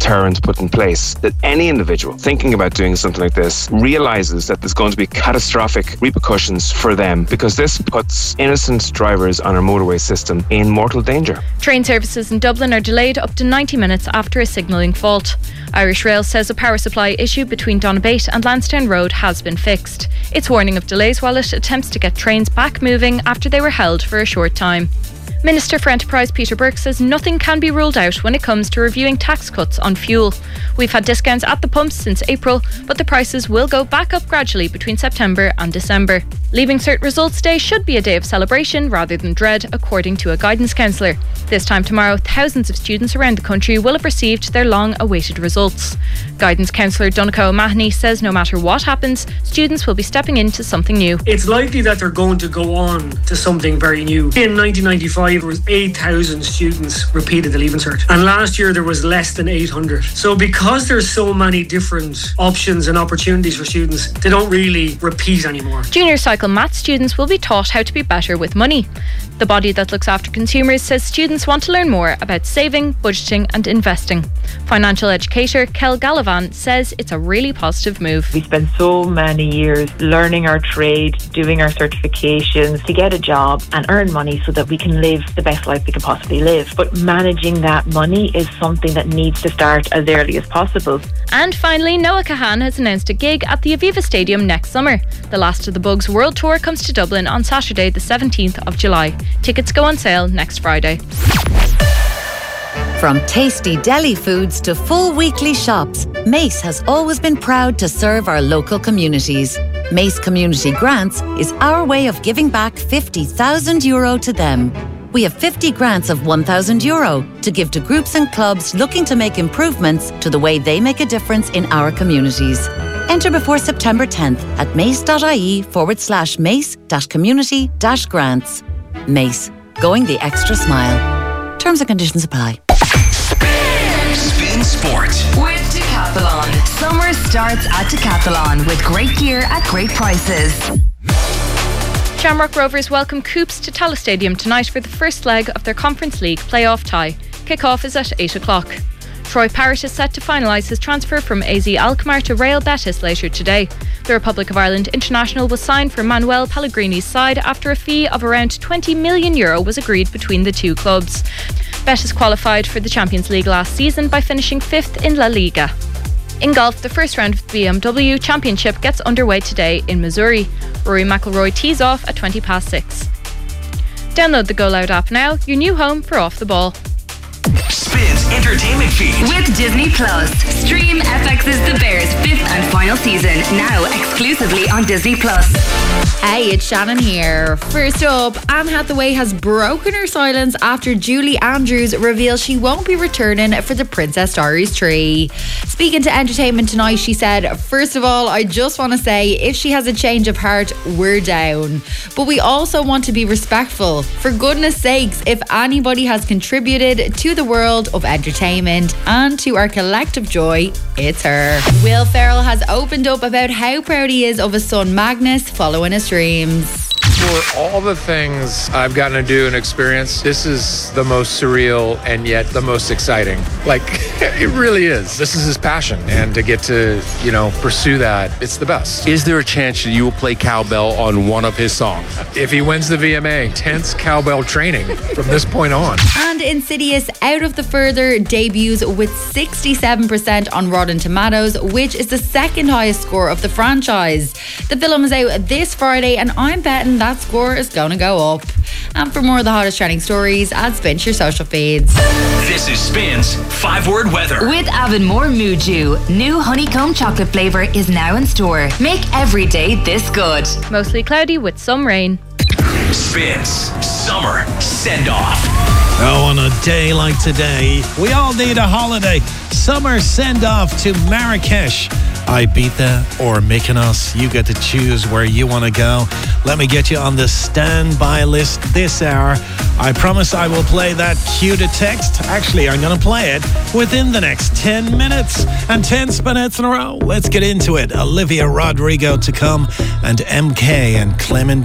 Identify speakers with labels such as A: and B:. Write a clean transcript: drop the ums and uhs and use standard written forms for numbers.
A: deterrent put in place, that any individual thinking about doing something like this realises that there's going to be catastrophic repercussions for them, because this puts innocent drivers on our motorway system in mortal danger.
B: Train services in Dublin are delayed up to 90 minutes after a signalling fault. Irish Rail says a power supply issue between Donabate and Lansdowne Road has been fixed. It's warning of delays while it attempts to get trains back moving after they were held for a short time. Minister for Enterprise Peter Burke says nothing can be ruled out when it comes to reviewing tax cuts on fuel. We've had discounts at the pumps since April, but the prices will go back up gradually between September and December. Leaving Cert Results Day should be a day of celebration rather than dread, according to a guidance counsellor. This time tomorrow, thousands of students around the country will have received their long-awaited results. Guidance counsellor Donncha O'Mahony says no matter what happens, students will be stepping into something new.
C: It's likely that they're going to go on to something very new. In 1995, there was 8,000 students repeated the Leaving Cert, and last year there was less than 800. So because there's so many different options and opportunities for students, they don't really repeat anymore.
B: Junior cycle maths students will be taught how to be better with money. The body that looks after consumers says students want to learn more about saving, budgeting and investing. Financial educator Kel Gallivan says it's a really positive move.
D: We spend so many years learning our trade, doing our certifications to get a job and earn money so that we can live the best life we can possibly live. But managing that money is something that needs to start as early as possible.
B: And finally, Noah Kahan has announced a gig at the Aviva Stadium next summer. The Last of the Bugs World Tour comes to Dublin on Saturday the 17th of July. Tickets go on sale next Friday.
E: From tasty deli foods to full weekly shops, Mace has always been proud to serve our local communities. Mace Community Grants is our way of giving back €50,000 to them. We have 50 grants of €1,000 to give to groups and clubs looking to make improvements to the way they make a difference in our communities. Enter before September 10th at mace.ie/mace-community-grants. Mace, going the extra smile. Terms and conditions apply.
F: Spin Sport
G: with Decathlon. Summer starts at Decathlon with great gear at great prices.
B: Shamrock Rovers welcome Coops to Tallaght Stadium tonight for the first leg of their Conference League playoff tie. Kick-off is at 8 o'clock. Troy Parrott is set to finalise his transfer from AZ Alkmaar to Real Betis later today. The Republic of Ireland international was signed for Manuel Pellegrini's side after a fee of around €20 million was agreed between the two clubs. Betis qualified for the Champions League last season by finishing 5th in La Liga. In golf, the first round of the BMW Championship gets underway today in Missouri. Rory McIlroy tees off at 6:20. Download the Go Loud app now, your new home for Off the Ball.
F: Spins Entertainment Feed
G: with Disney Plus. Stream FX's The Bears 5th and final season now exclusively on Disney Plus.
H: Hey, it's Shannon here. First up, Anne Hathaway has broken her silence after Julie Andrews reveals she won't be returning for the Princess Diaries tree. Speaking to Entertainment Tonight, she said, "First of all, I just want to say if she has a change of heart, we're down. But we also want to be respectful. For goodness sakes, if anybody has contributed to the world of entertainment and to our collective joy, it's her." Will Ferrell has opened up about how proud he is of his son Magnus following his dreams.
I: For all the things I've gotten to do and experience, this is the most surreal and yet the most exciting. Like, it really is. This is his passion, and to get to, pursue that, it's the best.
J: Is there a chance that you will play cowbell on one of his songs?
I: If he wins the VMA, intense cowbell training from this point on.
H: And Insidious Out of the Further debuts with 67% on Rotten Tomatoes, which is the second highest score of the franchise. The film is out this Friday, and I'm betting that score is going to go up. And for more of the hottest trending stories, add Spin to your social feeds.
F: This is Spin's 5-word weather.
G: With Avonmore Muju, new honeycomb chocolate flavour is now in store. Make every day this good.
B: Mostly cloudy with some rain.
F: Spin's summer send-off.
K: Oh, on a day like today, we all need a holiday. Summer send-off to Marrakesh, Ibiza or Mykonos. You get to choose where you want to go. Let me get you on the standby list this hour. I promise I will play that cue to text. Actually, I'm going to play it within the next 10 minutes. And 10 minutes in a row. Let's get into it. Olivia Rodrigo to come, and MK and Clement